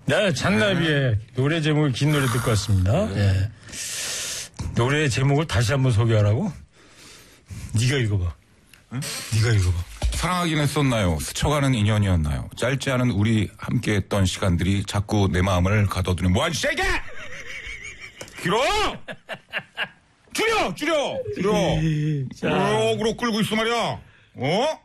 네, 잔나비의 노래 제목을 긴 노래 듣고 왔습니다. 예. 노래 제목을 다시 한번 소개하라고? 네가 읽어봐. 응? 네가 읽어봐. 사랑하긴 했었나요? 스쳐가는 인연이었나요? 짧지 않은 우리 함께했던 시간들이 자꾸 내 마음을 가둬두는 뭐하니 세게! 길어! 줄여! 줄여! 줄여! 자. 그로 끌고 있어 말이야. 어?